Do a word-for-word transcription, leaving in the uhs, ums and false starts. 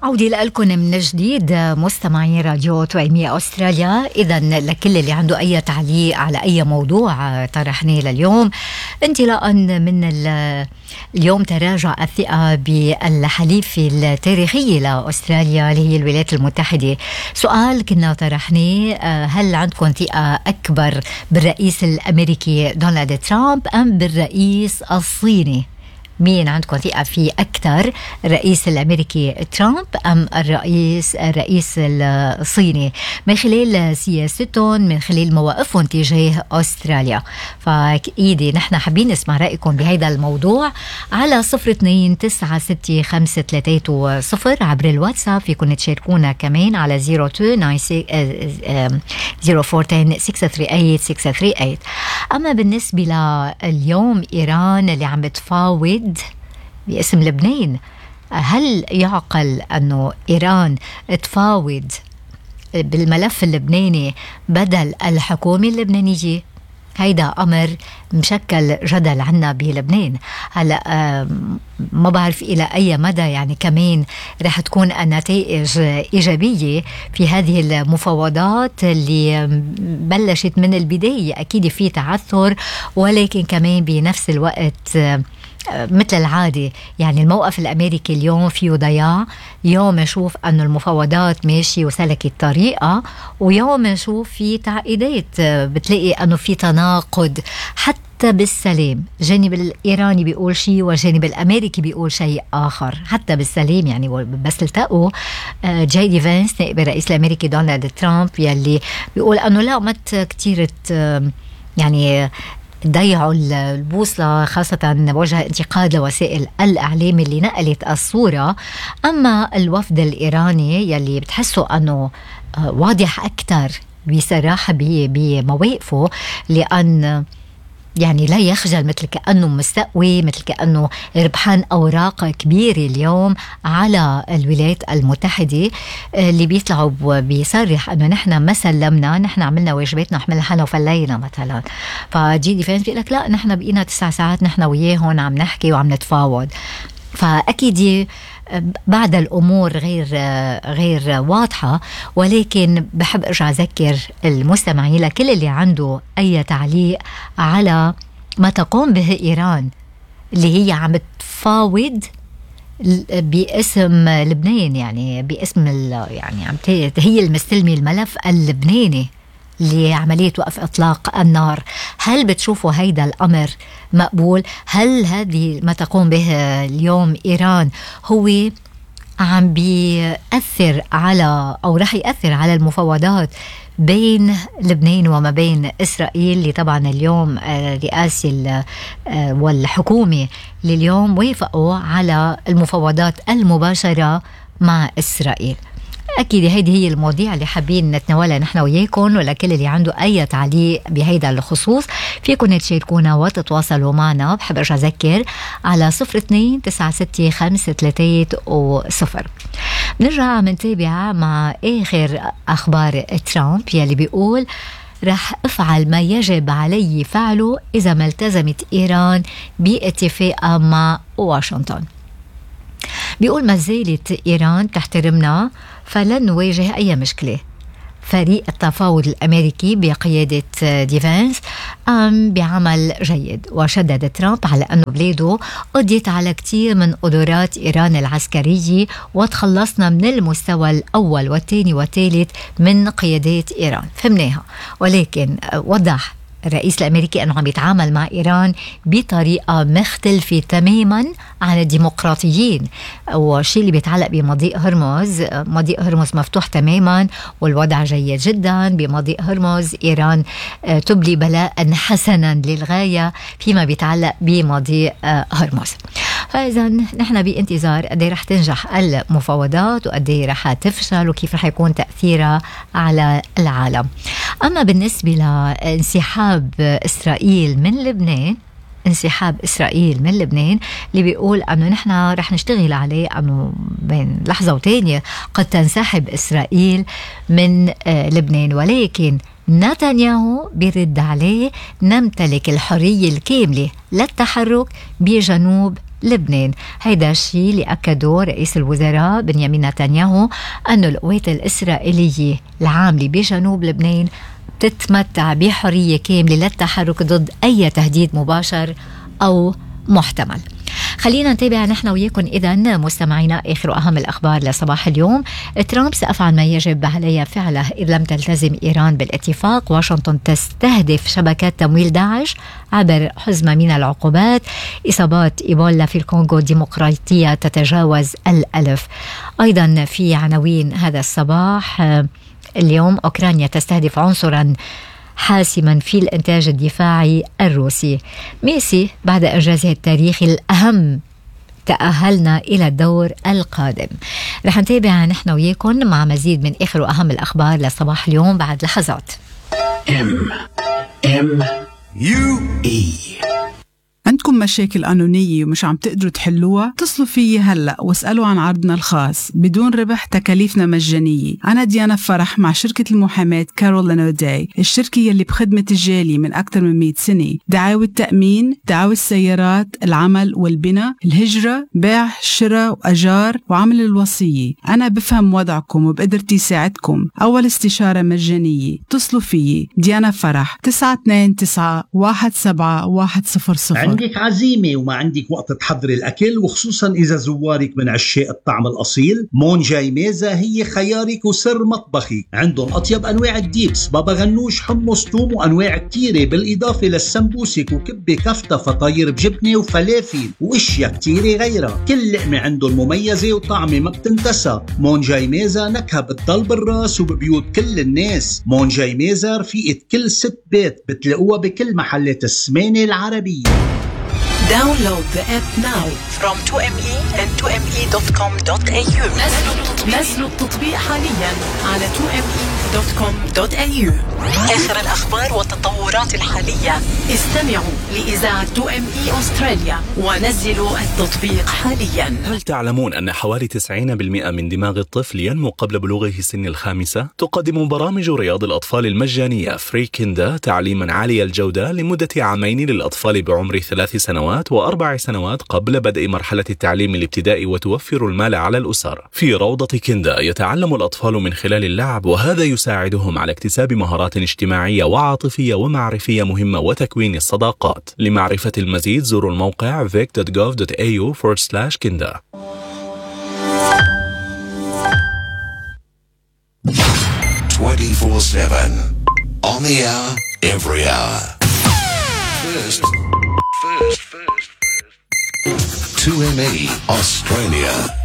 عودي لكم من جديد مستمعين راديو تويمية أستراليا. إذا لكل اللي عنده أي تعليق على أي موضوع طرحناه لليوم، انطلاقا من اليوم تراجع الثقة بالحليفة التاريخية لأستراليا اللي هي الولايات المتحدة. سؤال كنا طرحناه: هل عندكم ثقة أكبر بالرئيس الأمريكي دونالد ترامب أم بالرئيس الصيني؟ مين عندكم ثقة فيه أكثر، الرئيس الأمريكي ترامب أم الرئيس الرئيس الصيني، من خلال سياستهم، من خلال مواقفهم تجاه أستراليا؟ فأكيد نحن حابين نسمع رأيكم بهذا الموضوع على صفر اثنين تسعة ستة خمسة ثلاثة صفر عبر الواتساب. فيكم تشاركونا كمان على صفر اثنين صفر أربعة ستة ثري ثمانية ستة ثري ثمانية. أما بالنسبة لليوم إيران اللي عم بتفاوض باسم لبنان، هل يعقل أنه إيران تفاوض بالملف اللبناني بدل الحكومة اللبنانية؟ هيدا أمر مشكل جدل عنا بلبنان. هلأ ما بعرف إلى أي مدى يعني كمان رح تكون النتائج إيجابية في هذه المفاوضات اللي بلشت من البداية. أكيد في تعثر، ولكن كمان بنفس الوقت مثل العادة يعني الموقف الأمريكي اليوم فيه ضياع. يوم نشوف أنه المفاوضات ماشي وسلكت طريقة، ويوم نشوف في تعقيدات، بتلاقي أنه في تناقض حتى بالسلام. جانب الإيراني بيقول شيء والجانب الأمريكي بيقول شيء آخر حتى بالسلام. يعني بس التقوا جاي دي فانس نائب الرئيس الأمريكي دونالد ترامب يلي بيقول أنه لا ما كتير يعني ضيعوا البوصلة، خاصة وجه انتقاد لوسائل الإعلام اللي نقلت الصورة. أما الوفد الإيراني يلي بتحسوا أنه واضح أكتر بصراحة بمواقفه، لأن يعني لا يخجل، مثل كأنه مستقوي، مثل كأنه ربحان أوراق كبيرة اليوم على الولايات المتحدة، اللي بيطلعوا بيصرح أنه نحن ما سلمنا، نحن عملنا واجباتنا وحملنا حالنا وفلينا مثلا. فجي ديفنس بيقول لك لا، نحن بقينا تسع ساعات نحن وياهم عم نحكي وعم نتفاوض. فأكيد بعد الأمور غير غير واضحة، ولكن بحب أرجع أذكر المستمعين لكل اللي عنده أي تعليق على ما تقوم به إيران، اللي هي عم تفاوض باسم لبنان، يعني باسم يعني عم هي المستلمة الملف اللبناني لعملية وقف إطلاق النار. هل بتشوفوا هيدا الأمر مقبول؟ هل هذه ما تقوم به اليوم إيران هو عم بيأثر على أو رح يأثر على المفاوضات بين لبنان وما بين إسرائيل، اللي طبعا اليوم الرئاسة والحكومة لليوم وافقوا على المفاوضات المباشرة مع إسرائيل؟ أكيد هيدي هي المواضيع اللي حابين نتناولها نحن وياكم، ولكل اللي عنده أي تعليق بهيدا الخصوص فيكم تشاركونا وتتواصلوا معنا. بحب أرجع أذكر على صفر اثنين تسعة ستة خمسة ثلاثة صفر. نرجع منتابع مع آخر أخبار ترامب يلي بيقول رح أفعل ما يجب علي فعله إذا ما التزمت إيران باتفاق مع واشنطن. بيقول ما زالت إيران تحترمنا فلن نواجه أي مشكلة. فريق التفاوض الأمريكي بقيادة ديفانس قام بعمل جيد، وشدد ترامب على أنه بلاده قضيت على كتير من قدرات إيران العسكرية وتخلصنا من المستوى الأول والثاني والثالث من قيادات إيران. فهمناها، ولكن وضح الرئيس الأمريكي أنه عم يتعامل مع إيران بطريقة مختلفة تماما عن الديمقراطيين. والشيء اللي بيتعلق بمضيق هرمز، مضيق هرمز مفتوح تماما والوضع جيد جدا بمضيق هرمز. إيران تبلي بلاء حسنا للغاية فيما بيتعلق بمضيق هرمز. فإذا نحن بانتظار قد رح تنجح المفاوضات وقد رح تفشل وكيف رح يكون تأثيرها على العالم. أما بالنسبة لانسحاب إسرائيل من لبنان، انسحاب إسرائيل من لبنان اللي بيقول أنه نحن رح نشتغل عليه، أنه بين لحظة وتانية قد تنسحب إسرائيل من لبنان، ولكن نتنياهو بيرد عليه نمتلك الحرية الكاملة للتحرك بجنوب لبنان. هيدا الشيء اللي أكده رئيس الوزراء بنيامين نتنياهو أن القوات الإسرائيلية العاملة بجنوب لبنان تتمتع بحرية كاملة للتحرك ضد أي تهديد مباشر أو محتمل. خلينا نتابع نحن وياكم إذن مستمعينا آخر وأهم الأخبار لصباح اليوم. ترامب سأفعل ما يجب علي فعله إذ لم تلتزم إيران بالاتفاق. واشنطن تستهدف شبكات تمويل داعش عبر حزمة من العقوبات. إصابات إيبولا في الكونغو الديمقراطية تتجاوز الألف. أيضا في عناوين هذا الصباح اليوم، أوكرانيا تستهدف عنصرا حاسما في الإنتاج الدفاعي الروسي. ميسي بعد إنجازه التاريخي الأهم تأهلنا إلى الدور القادم. رح نتابع نحن وياكم مع مزيد من آخر وأهم الأخبار لصباح اليوم بعد لحظات. M M U E عندكم مشاكل قانونية ومش عم تقدروا تحلوها؟ اتصلوا فيي هلأ واسألوا عن عرضنا الخاص بدون ربح، تكاليفنا مجانية. أنا ديانا فرح مع شركة المحاماة كارول لانوداي، الشركة يلي بخدمة الجالي من أكثر من مئة سنة. دعاوى التأمين، دعاوى السيارات، العمل والبناء، الهجرة، بيع، شراء وأجار، وعمل الوصية. أنا بفهم وضعكم وبقدرتي ساعدكم. أول استشارة مجانية. اتصلوا فيي ديانا فرح تسعة اثنين تسعة واحد سبعة واحد صفر صفر. عندك عزيمة وما عندك وقت تحضري الأكل، وخصوصا إذا زوارك من عشاق الطعم الأصيل، مون جاي ميزة هي خيارك وسر مطبخي. عندهم أطيب أنواع الديبس، بابا غنوش، حمص، توم، وأنواع كتيرة، بالإضافة للسمبوسك وكبة كفتة، فطاير بجبنة وفلافل وإشياء كتيرة غيرها. كل لقمة عندهم مميزة وطعمة ما بتنتسى. مون جاي ميزة نكهة بتضل بالراس وببيوت كل الناس. مون جاي ميزة رفيقة كل ست بيت، بتلاقوها بكل محلات السمانة العربية. Download the app now from تو إم إي and تو إم إي دوت كوم دوت إيه يو. نزلوا التطبيق حاليا على تو إم إي دوت كوم دوت إيه يو. آخر الأخبار والتطورات الحالية. استمعوا لإذاعة تو إم إي أستراليا ونزلوا التطبيق حاليا. هل تعلمون أن حوالي تسعين بالمئة من دماغ الطفل ينمو قبل بلوغه سن الخامسة؟ تقدم برامج رياض الأطفال المجانية فري كيندا تعليما عالي الجودة لمدة عامين للأطفال بعمر ثلاث سنوات وأربع سنوات قبل بدء مرحلة التعليم الابتدائي، وتوفر المال على الأسر. في روضة كيندا يتعلم الأطفال من خلال اللعب، وهذا يساعدهم على اكتساب مهارات اجتماعية وعاطفية ومعرفية مهمة وتكوين الصداقات. لمعرفة المزيد زوروا الموقع vic dot gov dot a u forward slash kinda. twenty-four seven on the hour, every hour. First, first, first, first. two M E Australia.